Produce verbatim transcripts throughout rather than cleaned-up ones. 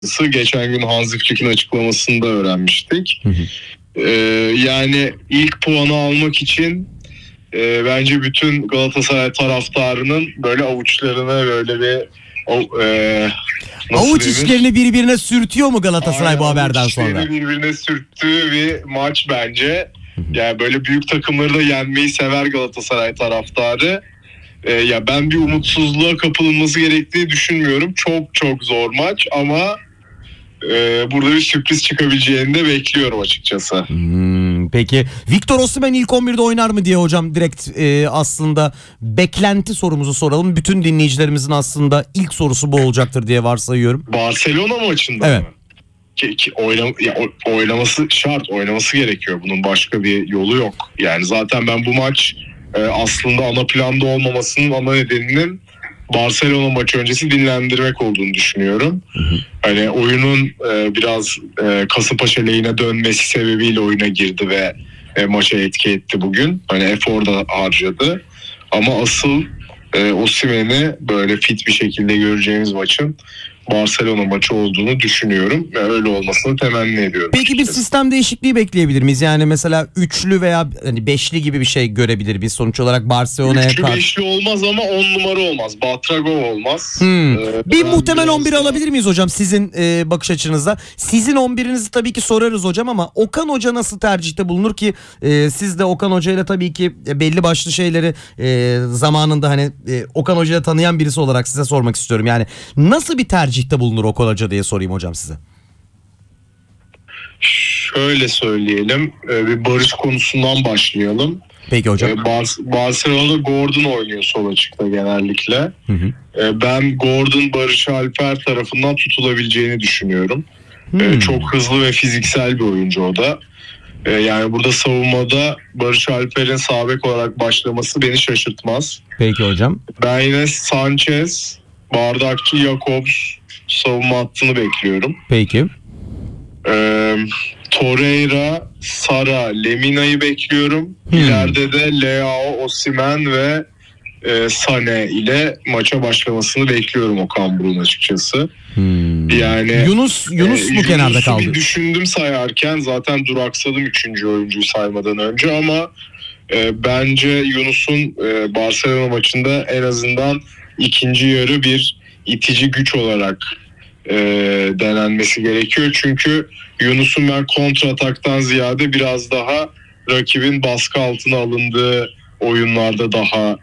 Geçen gün Hansi Flick'in açıklamasında öğrenmiştik. Hı hı. Ee, yani ilk puanı almak için e, bence bütün Galatasaray taraftarının böyle avuçlarına böyle bir o, e, avuç içlerini birbirine sürtüyor mu Galatasaray Aynen, bu haberden sonra? Avuç içlerini birbirine sürttüğü bir maç bence. Hı hı. Yani böyle büyük takımları da yenmeyi sever Galatasaray taraftarı. Ee, ya ben bir umutsuzluğa kapılınması gerektiğini düşünmüyorum. Çok çok zor maç ama e, burada bir sürpriz çıkabileceğini de bekliyorum açıkçası. Hmm, peki Victor Osimhen ilk on birde oynar mı diye hocam direkt e, aslında beklenti sorumuzu soralım. Bütün dinleyicilerimizin aslında ilk sorusu bu olacaktır diye varsayıyorum. Barcelona maçında evet. mı? Ki, ki oynam, ya, oynaması şart, oynaması gerekiyor. Bunun başka bir yolu yok. Yani zaten ben bu maç e, aslında ana planda olmamasının ana nedeninin Barcelona maçı öncesi dinlendirmek olduğunu düşünüyorum. Hı hı. Hani oyunun e, biraz e, Kasımpaşa lehine dönmesi sebebiyle oyuna girdi ve e, maça etki etti bugün. Hani efor da harcadı. Ama asıl e, Osimhen'i böyle fit bir şekilde göreceğimiz maçın Barcelona maçı olduğunu düşünüyorum ve öyle olmasını temenni ediyorum. Peki bir sistem değişikliği bekleyebilir miyiz? Yani mesela üçlü veya hani beşli gibi bir şey görebilir miyiz sonuç olarak Barcelona'ya karşı? karşı? Üçlü beşli olmaz ama on numara olmaz. Batragov olmaz. Hmm. Ee, bir muhtemel on bir daha... alabilir miyiz hocam sizin e, bakış açınızda? Sizin on birinizi tabii ki sorarız hocam ama Okan Hoca nasıl tercihte bulunur ki? E, siz de Okan Hoca ile tabii ki belli başlı şeyleri e, zamanında hani e, Okan Hoca'yı tanıyan birisi olarak size sormak istiyorum. Yani nasıl bir tercihte bulunur Okan Hoca diye sorayım hocam size. Şöyle söyleyelim, bir barış konusundan başlayalım. Peki hocam. Bar- Barcelona'da Gordon oynuyor sol açıkta genellikle. Hı hı. Ben Gordon Barış Alper tarafından tutulabileceğini düşünüyorum. Hmm. Çok hızlı ve fiziksel bir oyuncu o da. Yani burada savunmada Barış Alper'in sağ bek olarak başlaması beni şaşırtmaz. Peki hocam. Ben yine Sanchez, Bardakçı, Jakobs savunma hattını bekliyorum. Peki. Ee, Torreira, Sara, Lemina'yı bekliyorum. Hmm. İleride de Leao, Osimhen ve e, Sané ile maça başlamasını bekliyorum Okan Buruk'un açıkçası. Hmm. Yani Yunus Yunus e, mu kenarda kaldı? Bir düşündüm sayarken zaten duraksadım üçüncü oyuncuyu saymadan önce ama e, bence Yunus'un e, Barcelona maçında en azından ikinci yarı bir itici güç olarak E, denenmesi gerekiyor. Çünkü Yunus'un ben kontrataktan ziyade biraz daha rakibin baskı altına alındığı oyunlarda daha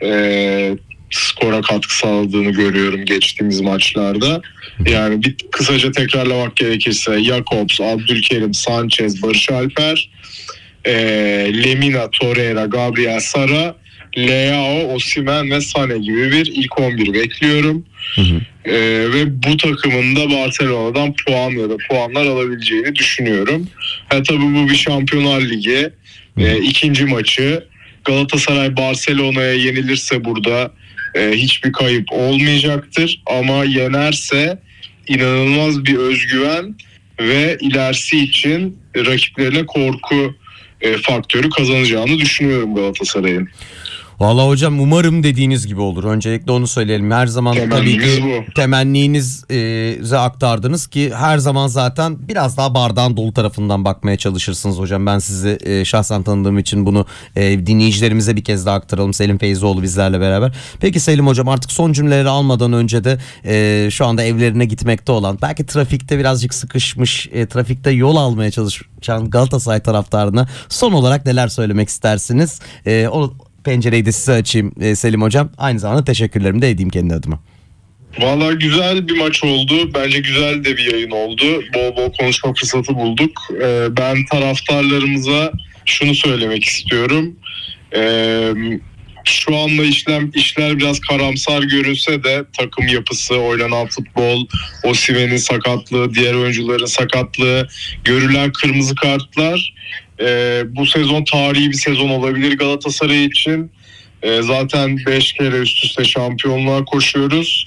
e, skora katkı sağladığını görüyorum geçtiğimiz maçlarda. Yani bir kısaca tekrarlamak gerekirse Jakobs, Abdülkerim, Sanchez, Barış Alper, e, Lemina, Torreira, Gabriel Sara, Leao, Osimhen ve Sané gibi bir ilk on bir bekliyorum. Hı hı. Ee, ve bu takımın da Barcelona'dan puan ya da puanlar alabileceğini düşünüyorum. Ha, tabii bu bir Şampiyonlar Ligi e, ikinci maçı. Galatasaray Barcelona'ya yenilirse burada e, hiçbir kayıp olmayacaktır. Ama yenerse inanılmaz bir özgüven ve ilerisi için rakiplerine korku e, faktörü kazanacağını düşünüyorum Galatasaray'ın. Vallahi hocam umarım dediğiniz gibi olur. Öncelikle onu söyleyelim. Her zaman tabii ki temenninize aktardınız ki her zaman zaten biraz daha bardağın dolu tarafından bakmaya çalışırsınız hocam. Ben sizi e, şahsen tanıdığım için bunu e, dinleyicilerimize bir kez daha aktaralım. Selim Feyzoğlu bizlerle beraber. Peki Selim hocam artık son cümleleri almadan önce de e, şu anda evlerine gitmekte olan belki trafikte birazcık sıkışmış e, trafikte yol almaya çalışan Galatasaray taraftarına son olarak neler söylemek istersiniz? E, o pencereyi de size açayım Selim hocam. Aynı zamanda teşekkürlerimi de edeyim kendi adıma. Valla güzel bir maç oldu. Bence güzel de bir yayın oldu. Bol bol konuşma fırsatı bulduk. Ee, ben taraftarlarımıza şunu söylemek istiyorum. Ee, şu anda işlem işler biraz karamsar görünse de takım yapısı, oynanan futbol, Osimhen'in sakatlığı, diğer oyuncuların sakatlığı, görülen kırmızı kartlar Ee, bu sezon tarihi bir sezon olabilir Galatasaray için. Ee, zaten beş kere üst üste şampiyonluğa koşuyoruz.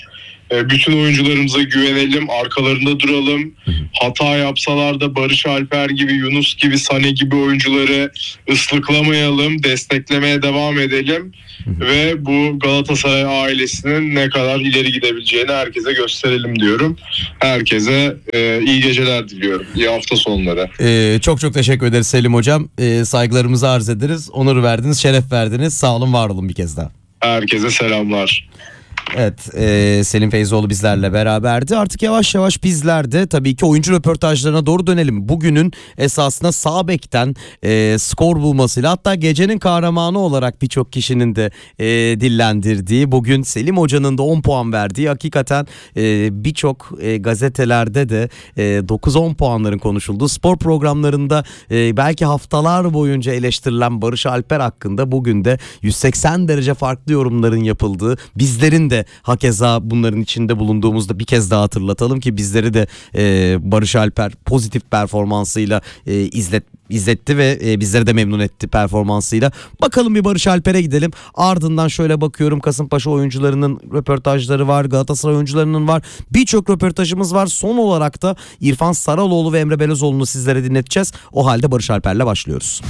E, bütün oyuncularımıza güvenelim, arkalarında duralım. Hata yapsalar da Barış Alper gibi, Yunus gibi, Sane gibi oyuncuları ıslıklamayalım, desteklemeye devam edelim. Ve bu Galatasaray ailesinin ne kadar ileri gidebileceğini herkese gösterelim diyorum. Herkese e, iyi geceler diliyorum. İyi hafta sonları. Ee, çok çok teşekkür ederiz Selim Hocam. Ee, saygılarımızı arz ederiz. Onur verdiniz, şeref verdiniz. Sağ olun, var olun bir kez daha. Herkese selamlar. Evet, e, Selim Feyzoğlu bizlerle beraberdi. Artık yavaş yavaş bizler de tabii ki oyuncu röportajlarına doğru dönelim. Bugünün esasında sağ bekten e, skor bulmasıyla, hatta gecenin kahramanı olarak birçok kişinin de e, dillendirdiği, bugün Selim Hoca'nın da on puan verdiği, hakikaten e, birçok e, gazetelerde de e, dokuz on puanların konuşulduğu, spor programlarında e, belki haftalar boyunca eleştirilen Barış Alper hakkında bugün de yüz seksen derece farklı yorumların yapıldığı, bizlerin de hakeza bunların içinde bulunduğumuzda bir kez daha hatırlatalım ki bizleri de e, Barış Alper pozitif performansıyla e, izlet izletti ve e, bizleri de memnun etti performansıyla. Bakalım bir Barış Alper'e gidelim. Ardından şöyle bakıyorum, Kasımpaşa oyuncularının röportajları var, Galatasaray oyuncularının var. Birçok röportajımız var. Son olarak da İrfan Saraloğlu ve Emre Belözoğlu'nu sizlere dinleteceğiz. O halde Barış Alper'le başlıyoruz.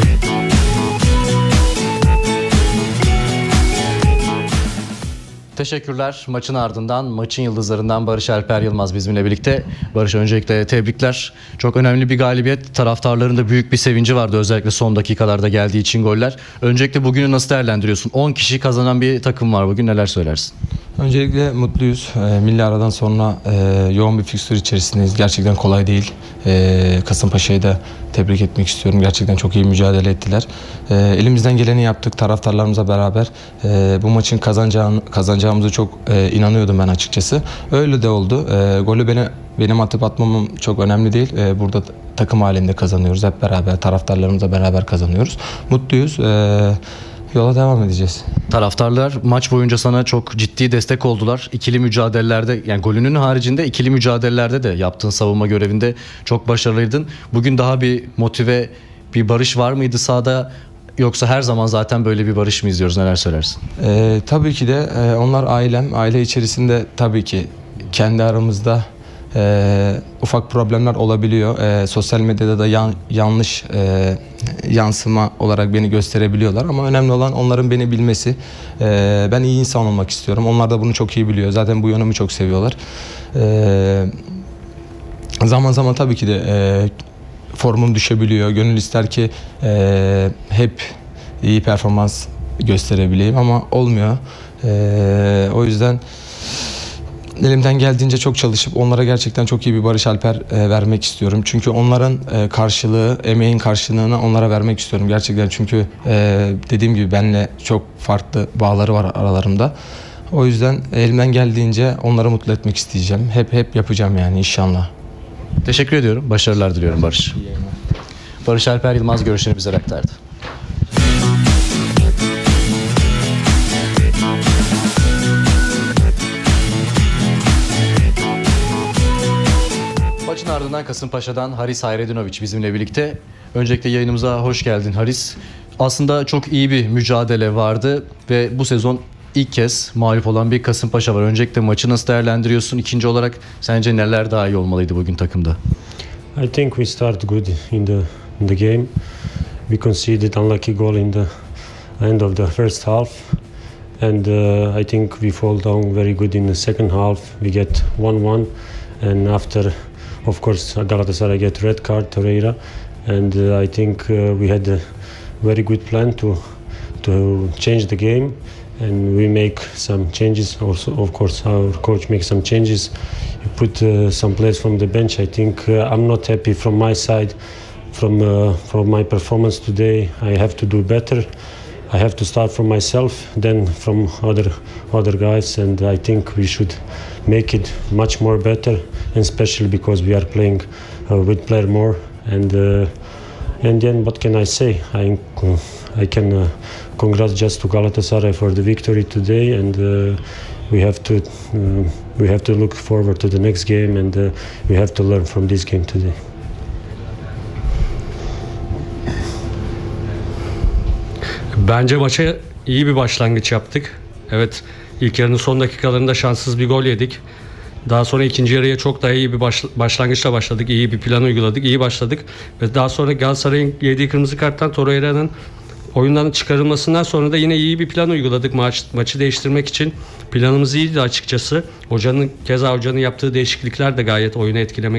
Teşekkürler. Maçın ardından, maçın yıldızlarından Barış Alper Yılmaz bizimle birlikte. Barış, öncelikle tebrikler. Çok önemli bir galibiyet. Taraftarların da büyük bir sevinci vardı, özellikle son dakikalarda geldiği için goller. Öncelikle bugünü nasıl değerlendiriyorsun? on kişi kazanan bir takım var bugün. Neler söylersin? Öncelikle mutluyuz. E, milli aradan sonra e, yoğun bir fikstür içerisindeyiz. Gerçekten kolay değil. E, Kasımpaşa'yı da tebrik etmek istiyorum. Gerçekten çok iyi mücadele ettiler. E, elimizden geleni yaptık taraftarlarımızla beraber. E, bu maçın kazanacağını, kazanacağımızı çok e, inanıyordum ben açıkçası. Öyle de oldu. E, golü beni, benim atıp atmamam çok önemli değil. E, burada takım halinde kazanıyoruz. Hep beraber, taraftarlarımızla beraber kazanıyoruz. Mutluyuz. E, Yola devam edeceğiz. Taraftarlar maç boyunca sana çok ciddi destek oldular. İkili mücadelelerde, yani golünün haricinde ikili mücadelelerde de yaptığın savunma görevinde çok başarılıydın. Bugün daha bir motive, bir Barış var mıydı sahada? Yoksa her zaman zaten böyle bir Barış mı izliyoruz? Neler söylersin? Ee, tabii ki de e, onlar ailem. Aile içerisinde tabii ki kendi aramızda e, ufak problemler olabiliyor. E, sosyal medyada da yan, yanlış e, yansıma olarak beni gösterebiliyorlar. Ama önemli olan onların beni bilmesi. E, ben iyi insan olmak istiyorum. Onlar da bunu çok iyi biliyor. Zaten bu yönümü çok seviyorlar. E, zaman zaman tabii ki de e, formum düşebiliyor. Gönül ister ki e, hep iyi performans gösterebileyim ama olmuyor. E, o yüzden elimden geldiğince çok çalışıp onlara gerçekten çok iyi bir Barış Alper e, vermek istiyorum. Çünkü onların e, karşılığı, emeğin karşılığını onlara vermek istiyorum gerçekten. Çünkü e, dediğim gibi benimle çok farklı bağları var aralarında. O yüzden elimden geldiğince onları mutlu etmek isteyeceğim. Hep hep yapacağım yani inşallah. Teşekkür ediyorum. Başarılar diliyorum Barış. Barış Alper Yılmaz görüşlerini bize aktardı. Maçın ardından Kasımpaşa'dan Haris Hayredinovic bizimle birlikte. Öncelikle yayınımıza hoş geldin Haris. Aslında çok iyi bir mücadele vardı ve bu sezon ilk kez mağlup olan bir Kasımpaşa var. Öncelikle maçı nasıl değerlendiriyorsun? İkinci olarak sence neler daha iyi olmalıydı bugün takımda? I think we start good in the in the game. We conceded unlucky goal in the end of the first half, and uh, I think we fall down very good in the second half. We get one one, and after, of course, Galatasaray get red card, Torreira, and uh, I think uh, we had a very good plan to to change the game. And we make some changes. Also, of course, our coach makes some changes. He put uh, some players from the bench. I think uh, I'm not happy from my side, from uh, from my performance today. I have to do better. I have to start from myself, then from other other guys. And I think we should make it much more better, and especially because we are playing uh, with player more. And uh, and then what can I say? I I can. Uh, Congrats just to Galatasaray for the victory today, and uh, we have to uh, we have to look forward to the next game, and uh, we have to learn from this game today. Bence maça iyi bir başlangıç yaptık. Evet, İlk yarının son dakikalarında şanssız bir gol yedik. Daha sonra ikinci yarıya çok daha iyi bir baş, başlangıçla başladık. İyi bir plan uyguladık. İyi başladık. Ve daha sonra Galatasaray'ın yediği kırmızı karttan Torreira'nın oyundan çıkarılmasından sonra da yine iyi bir plan uyguladık maç, maçı değiştirmek için. Planımız iyiydi açıkçası. Hocanın, keza hocanın yaptığı değişiklikler de gayet oyunu etkilemek